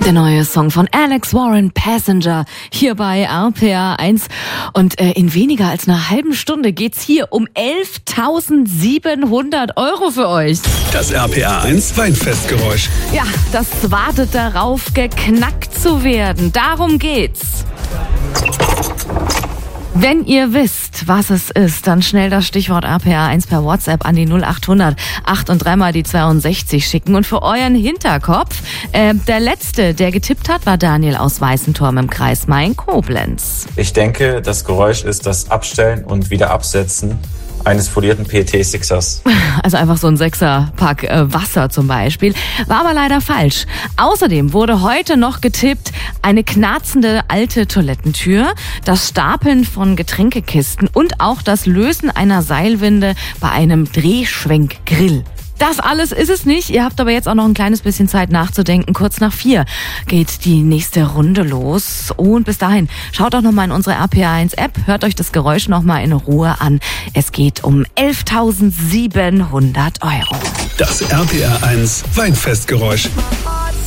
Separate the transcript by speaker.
Speaker 1: Der neue Song von Alex Warren, Passenger, hier bei RPA 1. Und in weniger als einer halben Stunde geht's hier um 11.700 € für euch.
Speaker 2: Das RPA 1 Weinfestgeräusch.
Speaker 1: Ja, das wartet darauf, geknackt zu werden. Darum geht's. Wenn ihr wisst, was es ist, dann schnell das Stichwort RPA 1 per WhatsApp an die 0800 8 und 3 mal die 62 schicken. Und für euren Hinterkopf, der Letzte, der getippt hat, war Daniel aus Weißenturm im Kreis Main-Koblenz.
Speaker 3: Ich denke, das Geräusch ist das Abstellen und wieder Absetzen eines folierten PET-Sixers.
Speaker 1: Also einfach so ein Sechserpack Wasser zum Beispiel. War aber leider falsch. Außerdem wurde heute noch getippt, eine knarzende alte Toilettentür, das Stapeln von Getränkekisten und auch das Lösen einer Seilwinde bei einem Drehschwenkgrill. Das alles ist es nicht. Ihr habt aber jetzt auch noch ein kleines bisschen Zeit nachzudenken. Kurz nach 4 geht die nächste Runde los. Und bis dahin, schaut auch nochmal in unsere RPA 1 App. Hört euch das Geräusch nochmal in Ruhe an. Es geht um 11.700 €.
Speaker 2: Das RPA 1 Weinfestgeräusch.